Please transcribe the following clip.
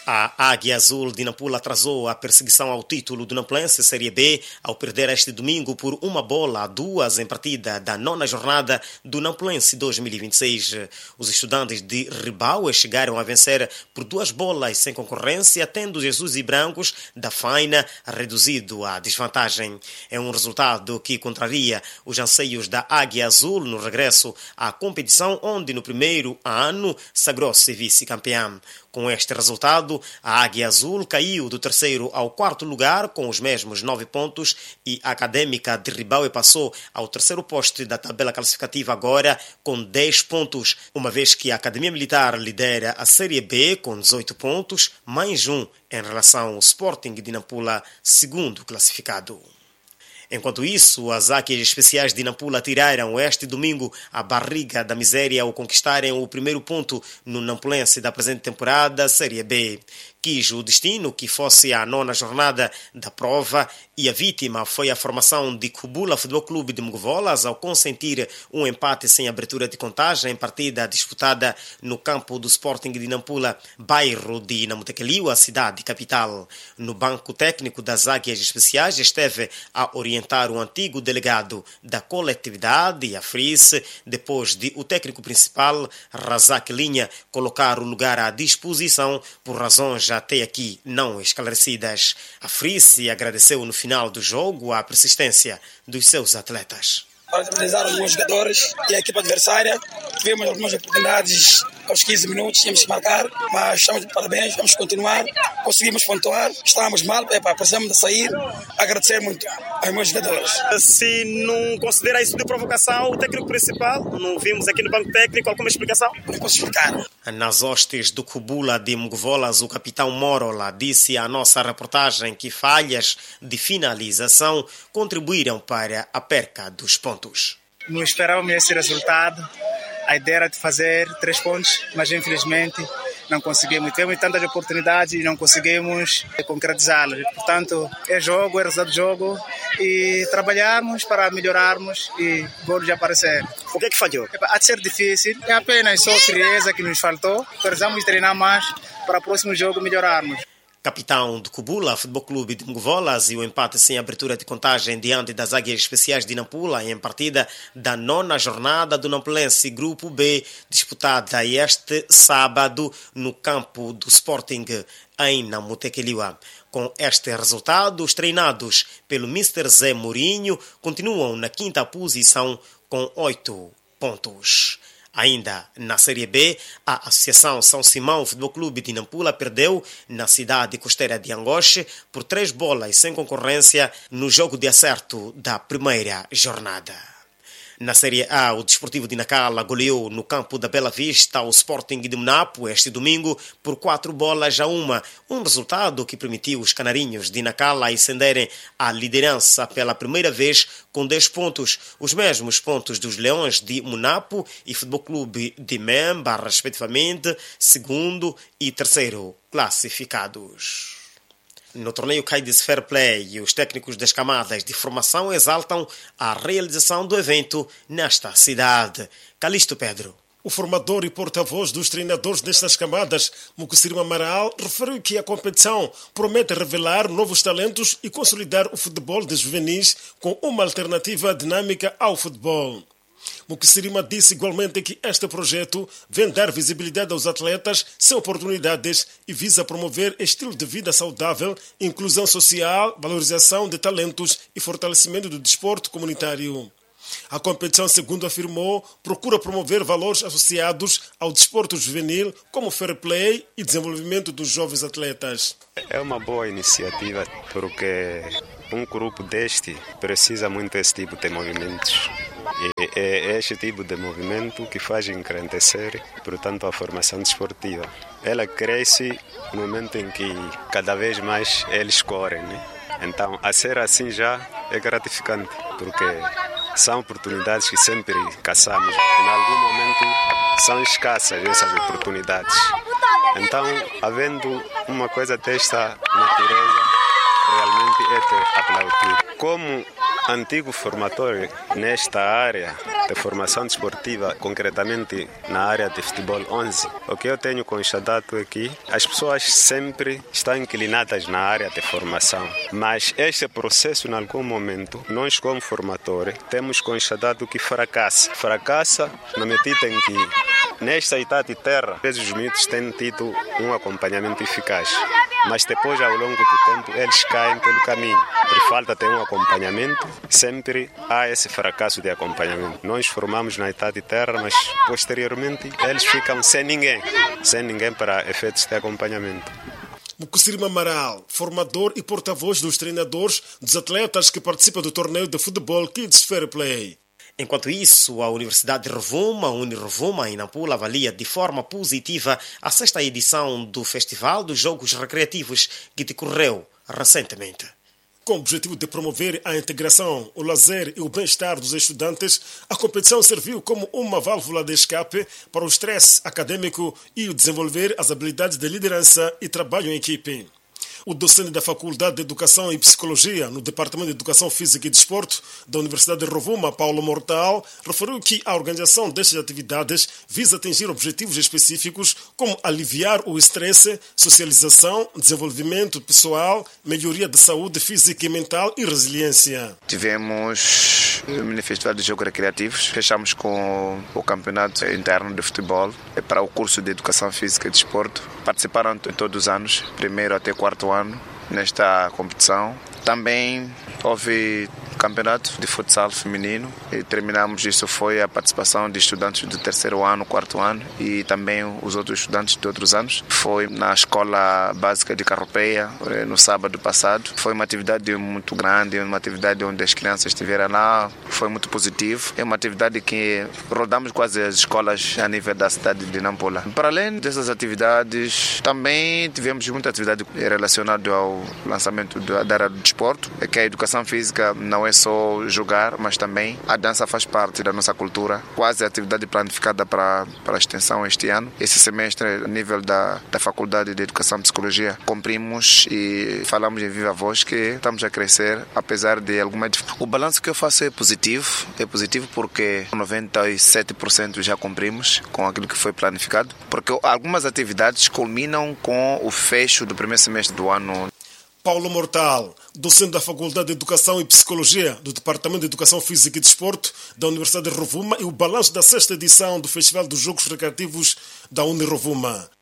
A Águia Azul de Nampula atrasou a perseguição ao título do Nampulense Série B ao perder este domingo por 1-2 em partida da 9ª jornada do Nampulense 2026. Os estudantes de Ribaue chegaram a vencer por 2 sem concorrência, tendo Jesus e Brancos da Faina reduzido a desvantagem. É um resultado que contraria os anseios da Águia Azul no regresso à competição, onde no primeiro ano sagrou-se vice-campeã. Com este resultado, a Águia Azul caiu do 3º ao 4º lugar com os mesmos 9 pontos e a Académica de Ribaue passou ao 3º posto da tabela classificativa agora com 10 pontos, uma vez que a Academia Militar lidera a Série B com 18 pontos, mais um em relação ao Sporting de Nampula, segundo classificado. Enquanto isso, as Águias Especiais de Nampula tiraram este domingo a barriga da miséria ao conquistarem o primeiro ponto no Nampulense da presente temporada Série B. Quis o destino que fosse a 9ª jornada da prova e a vítima foi a formação de Kubula Futebol Clube de Mugovolas ao consentir um empate sem abertura de contagem em partida disputada no campo do Sporting de Nampula, bairro de Namutequeliu, a cidade capital. No banco técnico das Águias Especiais esteve a orientar o antigo delegado da coletividade, a FRIS, depois de o técnico principal, Razak Linha, colocar o lugar à disposição por razões até aqui não esclarecidas. A FRIS agradeceu no final do jogo a persistência dos seus atletas. Parabenizaram alguns jogadores e a equipa adversária. Tivemos algumas oportunidades aos 15 minutos, tínhamos que marcar, mas estamos de parabéns, vamos continuar. Conseguimos pontuar, estávamos mal, precisamos de sair. Agradecer muito aos meus jogadores. Se não considera isso de provocação, o técnico principal, não vimos aqui no banco técnico alguma explicação? Não posso explicar. Nas hostes do Kubula de Mugovolas, o capitão Morola disse à nossa reportagem que falhas de finalização contribuíram para a perca dos pontos. Não esperávamos esse resultado. A ideia era de fazer 3 pontos, mas infelizmente não conseguimos. Temos tantas oportunidades e não conseguimos concretizá-las. Portanto, é jogo, é resultado do jogo e trabalharmos para melhorarmos e golos aparecer. O que é que falhou? Há de ser difícil, é apenas só frieza que nos faltou. Precisamos treinar mais para o próximo jogo melhorarmos. Capitão do Kubula Futebol Clube de Mugovolas e o empate sem abertura de contagem diante das Águias Especiais de Nampula em partida da 9ª jornada do Nampulense Grupo B, disputada este sábado no campo do Sporting em Namutequeliu. Com este resultado, os treinados pelo Mr. Zé Mourinho continuam na 5ª posição com 8 pontos. Ainda na Série B, a Associação São Simão Futebol Clube de Nampula perdeu na cidade costeira de Angoche por 3 sem concorrência no jogo de acerto da primeira jornada. Na Série A, o Desportivo de Nacala goleou no campo da Bela Vista o Sporting de Munapo este domingo por 4-1, um resultado que permitiu os canarinhos de Nacala ascenderem à liderança pela primeira vez com 10 pontos, os mesmos pontos dos Leões de Munapo e Futebol Clube de Memba, respectivamente, 2º e 3º classificados. No torneio Caides Fair Play, os técnicos das camadas de formação exaltam a realização do evento nesta cidade. Calixto Pedro. O formador e porta-voz dos treinadores destas camadas, Mukussirima Amaral, referiu que a competição promete revelar novos talentos e consolidar o futebol de juvenis com uma alternativa dinâmica ao futebol. Mukussirima disse igualmente que este projeto vem dar visibilidade aos atletas sem oportunidades e visa promover estilo de vida saudável, inclusão social, valorização de talentos e fortalecimento do desporto comunitário. A competição, segundo afirmou, procura promover valores associados ao desporto juvenil, como fair play e desenvolvimento dos jovens atletas. É uma boa iniciativa porque um grupo deste precisa muito desse tipo de movimentos. E é este tipo de movimento que faz engrandecer, portanto, a formação desportiva. Ela cresce no momento em que cada vez mais eles correm, né? Então, a ser assim já é gratificante, porque são oportunidades que sempre caçamos. Em algum momento são escassas essas oportunidades. Então, havendo uma coisa desta natureza, realmente é de aplaudir. Como antigo formatório nesta área de formação desportiva, concretamente na área de futebol 11. O que eu tenho constatado é que as pessoas sempre estão inclinadas na área de formação, mas este processo, em algum momento, nós como formatório, temos constatado que fracassa na medida em que nesta idade de terra, às vezes os miúdos têm tido um acompanhamento eficaz, mas depois, ao longo do tempo, eles caem pelo caminho. Por falta de um acompanhamento, sempre há esse fracasso de acompanhamento. Nós formamos na idade de terra, mas posteriormente eles ficam sem ninguém para efeitos de acompanhamento. Mukusirima Amaral, formador e porta-voz dos treinadores dos atletas que participam do torneio de futebol Kids Fair Play. Enquanto isso, a Universidade de Rovuma, Unirovuma, em Nampula, avalia de forma positiva a 6ª edição do Festival dos Jogos Recreativos que decorreu recentemente. Com o objetivo de promover a integração, o lazer e o bem-estar dos estudantes, a competição serviu como uma válvula de escape para o estresse acadêmico e o desenvolver as habilidades de liderança e trabalho em equipe. O docente da Faculdade de Educação e Psicologia no Departamento de Educação Física e Desporto da Universidade de Rovuma, Paulo Mortal, referiu que a organização destas atividades visa atingir objetivos específicos como aliviar o estresse, socialização, desenvolvimento pessoal, melhoria de saúde física e mental e resiliência. Tivemos o mini festival de jogos recreativos, fechamos com o campeonato interno de futebol para o curso de Educação Física e Desporto. Participaram todos os anos, primeiro até 4º ano, nesta competição. Também houve campeonato de futsal feminino e terminamos, isso foi a participação de estudantes do 3º ano, 4º ano e também os outros estudantes de outros anos. Foi na Escola Básica de Carropeia, no sábado passado. Foi uma atividade muito grande, uma atividade onde as crianças estiveram lá, foi muito positivo. É uma atividade que rodamos quase as escolas a nível da cidade de Nampula. Para além dessas atividades, também tivemos muita atividade relacionada ao lançamento da área do desporto, é que a educação física não é só jogar, mas também a dança faz parte da nossa cultura. Quase a atividade planificada para a extensão este ano. Esse semestre, a nível da Faculdade de Educação e Psicologia, cumprimos e falamos em viva voz que estamos a crescer, apesar de alguma dificuldade. O balanço que eu faço é positivo porque 97% já cumprimos com aquilo que foi planificado, porque algumas atividades culminam com o fecho do primeiro semestre do ano. Paulo Mortal, docente da Faculdade de Educação e Psicologia do Departamento de Educação Física e Desporto da Universidade de Rovuma, e o balanço da 6ª edição do Festival dos Jogos Recreativos da Unirovuma.